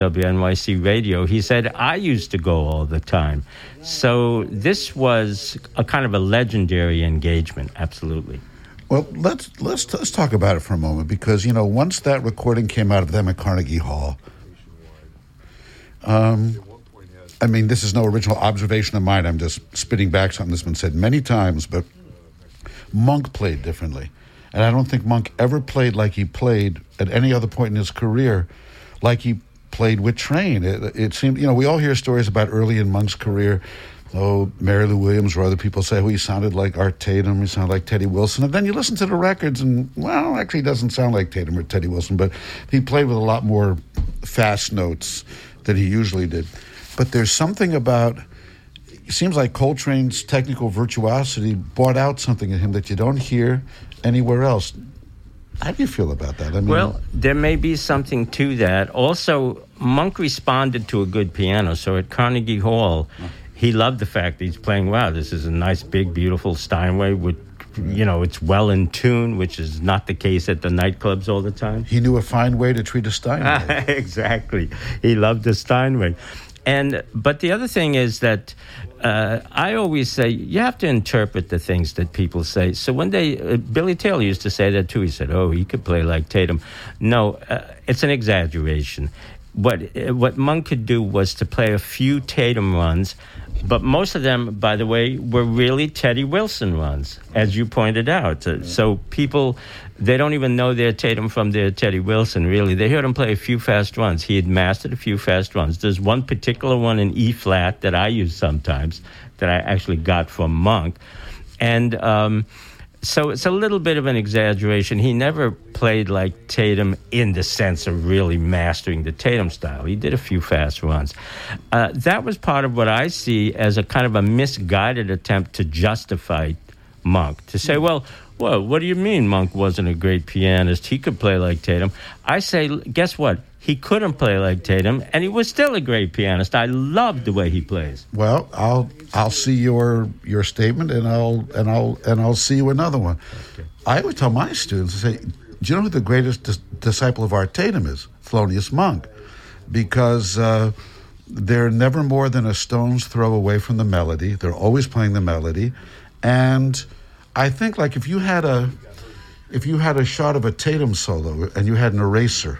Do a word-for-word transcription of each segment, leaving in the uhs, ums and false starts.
W N Y C Radio. He said, I used to go all the time. So this was a kind of a legendary engagement, absolutely. Well, let's let's let's talk about it for a moment, because, you know, once that recording came out of them at Carnegie Hall, um, I mean, this is no original observation of mine. I'm just spitting back something that's been said many times, but Monk played differently. And I don't think Monk ever played like he played at any other point in his career, like he played with Train. It, it seemed, you know, we all hear stories about early in Monk's career. Oh, Mary Lou Williams or other people say, oh, he sounded like Art Tatum, he sounded like Teddy Wilson. And then you listen to the records and, well, actually he doesn't sound like Tatum or Teddy Wilson, but he played with a lot more fast notes than he usually did. But there's something about, it seems like Coltrane's technical virtuosity brought out something in him that you don't hear anywhere else. How do you feel about that? I mean, well, there may be something to that. Also, Monk responded to a good piano. So at Carnegie Hall, he loved the fact that he's playing, wow, this is a nice, big, beautiful Steinway with, you know, it's well in tune, which is not the case at the nightclubs all the time. He knew a fine way to treat a Steinway. Exactly. He loved the Steinway. And but the other thing is that uh, I always say you have to interpret the things that people say. So when they, uh, Billy Taylor used to say that too. He said, "Oh, he could play like Tatum." No, uh, it's an exaggeration. What uh, what Monk could do was to play a few Tatum runs, but most of them, by the way, were really Teddy Wilson runs, as you pointed out. Uh, so people, they don't even know their Tatum from their Teddy Wilson, really. They heard him play a few fast runs. He had mastered a few fast runs. There's one particular one in E-flat that I use sometimes that I actually got from Monk. And um, so it's a little bit of an exaggeration. He never played like Tatum in the sense of really mastering the Tatum style. He did a few fast runs. Uh, that was part of what I see as a kind of a misguided attempt to justify Monk, to say, well, well, what do you mean Monk wasn't a great pianist? He could play like Tatum. I say, guess what? He couldn't play like Tatum, and he was still a great pianist. I love the way he plays. Well, I'll I'll see your your statement, and I'll and I'll and I'll see you another one. Okay. I would tell my students, I say, do you know who the greatest dis- disciple of Art Tatum is? Thelonious Monk, because uh, they're never more than a stone's throw away from the melody. They're always playing the melody, and I think like if you had a if you had a shot of a Tatum solo and you had an eraser,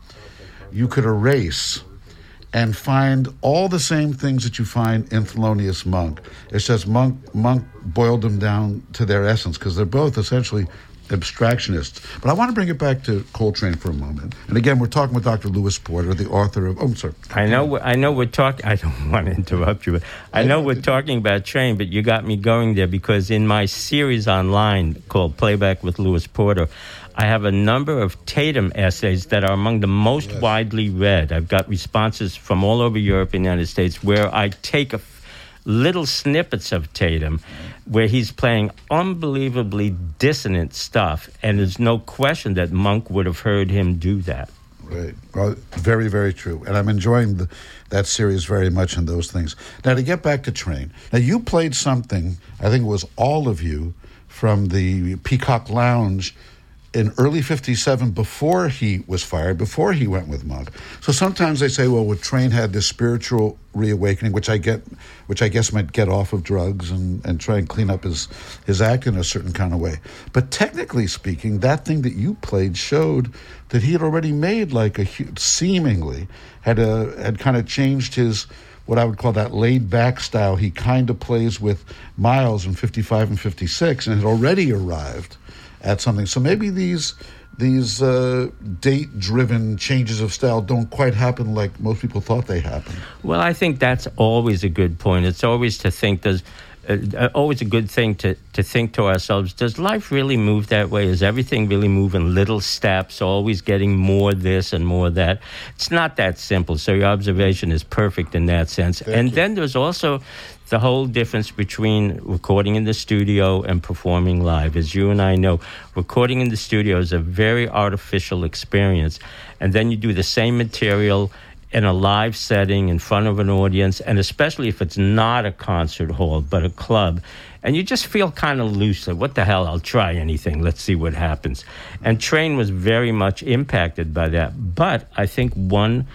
you could erase and find all the same things that you find in Thelonious Monk. It's just Monk Monk boiled them down to their essence, because they're both essentially abstractionists. But I want to bring it back to Coltrane for a moment. And again, we're talking with Doctor Lewis Porter, the author of... Oh, I'm sorry. I know I know we're talking... I don't want to interrupt you, but I know we're talking about Train, but you got me going there, because in my series online called Playback with Lewis Porter, I have a number of Tatum essays that are among the most yes. widely read. I've got responses from all over Europe and the United States where I take a f- little snippets of Tatum where he's playing unbelievably dissonant stuff, and there's no question that Monk would have heard him do that. Right. Well, very, very true. And I'm enjoying the, that series very much in those things. Now, to get back to Train. Now, you played something, I think it was all of you, from the Peacock Lounge in early fifty-seven, before he was fired, before he went with Monk. So sometimes they say, well, well, Train had this spiritual reawakening, which I get, which I guess meant get off of drugs and, and try and clean up his, his act in a certain kind of way. But technically speaking, that thing that you played showed that he had already made like a huge, seemingly, had a, had kind of changed his, what I would call that laid-back style he kind of plays with Miles in fifty-five and fifty-six, and had already arrived at something. So maybe these these uh, date-driven changes of style don't quite happen like most people thought they happened. Well, I think that's always a good point. It's always to think, does uh, always a good thing to, to think to ourselves, does life really move that way? Is everything really move in little steps, always getting more this and more that? It's not that simple. So your observation is perfect in that sense. Thank and you. Then there's also the whole difference between recording in the studio and performing live. As you and I know, recording in the studio is a very artificial experience. And then you do the same material in a live setting in front of an audience, and especially if it's not a concert hall but a club, and you just feel kind of loose. Like, what the hell, I'll try anything, let's see what happens. And Train was very much impacted by that. But I think one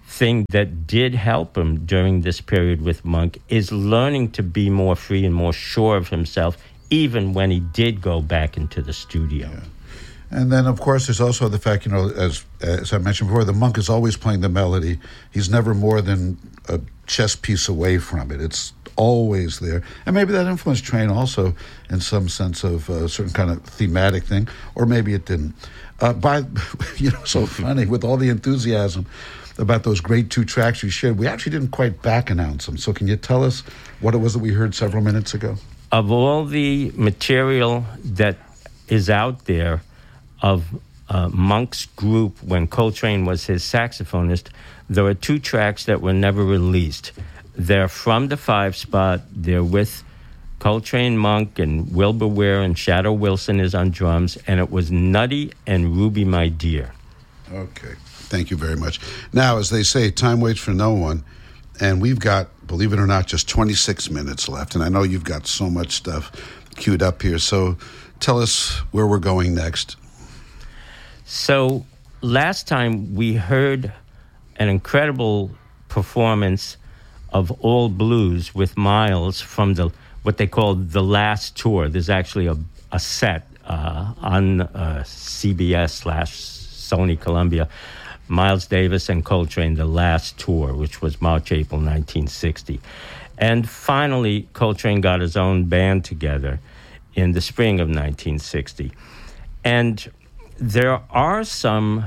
thing that did help him during this period with Monk is learning to be more free and more sure of himself, even when he did go back into the studio. Yeah. And then, of course, there's also the fact, you know, as as I mentioned before, the Monk is always playing the melody. He's never more than a chess piece away from it. It's always there. And maybe that influenced Train also in some sense of a certain kind of thematic thing, or maybe it didn't. Uh, by, you know, so funny, with all the enthusiasm about those great two tracks you shared, we actually didn't quite back announce them. So can you tell us what it was that we heard several minutes ago? Of all the material that is out there, of uh, Monk's group when Coltrane was his saxophonist, there are two tracks that were never released. They're from the five spot. They're with Coltrane, Monk, and Wilbur Weir, and Shadow Wilson is on drums, and it was Nutty and Ruby My Dear. Okay, thank you very much. Now, as they say, time waits for no one, and we've got, believe it or not, just twenty-six minutes left, and I know you've got so much stuff queued up here, so tell us where we're going next. So last time we heard an incredible performance of All Blues with Miles from the what they called the last tour. There's actually a, a set uh, on uh, C B S slash Sony Columbia, Miles Davis and Coltrane, the last tour, which was March, April nineteen sixty. And finally, Coltrane got his own band together in the spring of nineteen sixty. And there are some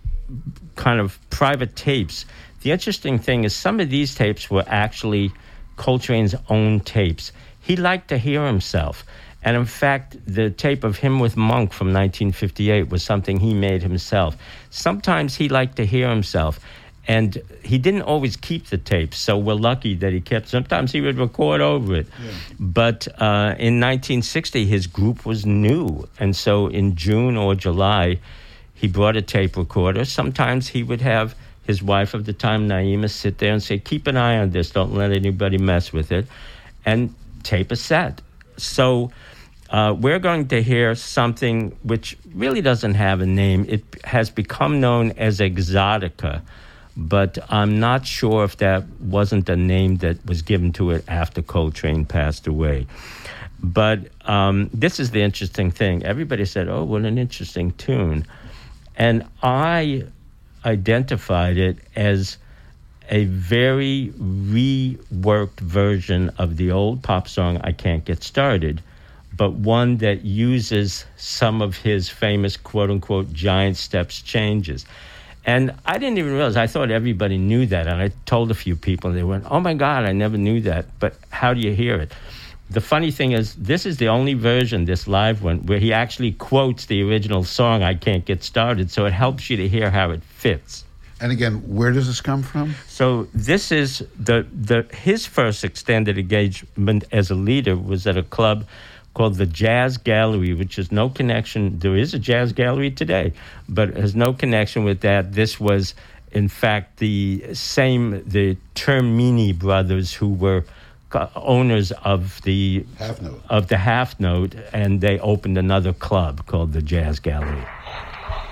kind of private tapes. The interesting thing is some of these tapes were actually Coltrane's own tapes. He liked to hear himself. And in fact, the tape of him with Monk from nineteen fifty-eight was something he made himself. Sometimes he liked to hear himself. And he didn't always keep the tapes, so we're lucky that he kept. Sometimes he would record over it. Yeah. But uh, in nineteen sixty, his group was new. And so in June or July, he brought a tape recorder. Sometimes he would have his wife of the time, Naima, sit there and say, keep an eye on this, don't let anybody mess with it, and tape a set. So uh, we're going to hear something which really doesn't have a name. It has become known as Exotica, but I'm not sure if that wasn't a name that was given to it after Coltrane passed away. But um, this is the interesting thing. Everybody said, oh, what an interesting tune. And I identified it as a very reworked version of the old pop song, I Can't Get Started, but one that uses some of his famous quote-unquote giant steps changes. And I didn't even realize, I thought everybody knew that. And I told a few people, and they went, oh my God, I never knew that. But how do you hear it? The funny thing is, this is the only version, this live one, where he actually quotes the original song, I Can't Get Started. So it helps you to hear how it fits. And again, where does this come from? So this is, the the his first extended engagement as a leader was at a club called the Jazz Gallery, which has no connection. There is a jazz gallery today, but has no connection with that. This was, in fact, the same, the Termini brothers who were owners of the Half Note. of the Half Note, and they opened another club called the Jazz Gallery.